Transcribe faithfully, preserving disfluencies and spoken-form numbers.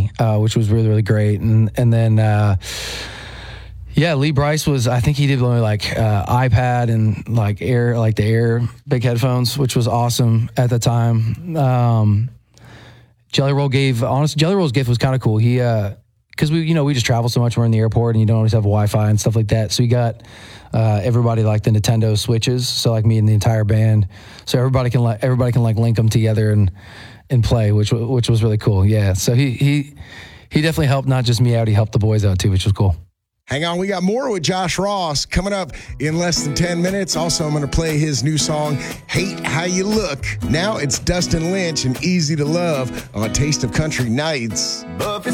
me, uh, which was really, really great. And and then, uh, yeah, Lee Brice was, I think he did only like uh, iPad and like Air, like the Air big headphones, which was awesome at the time. Um, Jelly Roll gave, honestly, Jelly Roll's gift was kind of cool. He, uh, because we, you know, we just travel so much. We're in the airport and you don't always have Wi-Fi and stuff like that. So he got uh, everybody like the Nintendo Switches. So like me and the entire band. So everybody can like everybody can like link them together and and play, which which was really cool. Yeah. So he he he definitely helped not just me out. He helped the boys out too, which was cool. Hang on, we got more with Josh Ross coming up in less than ten minutes. Also, I'm going to play his new song, Hate How You Look. Now it's Dustin Lynch and Easy to Love on Taste of Country Nights.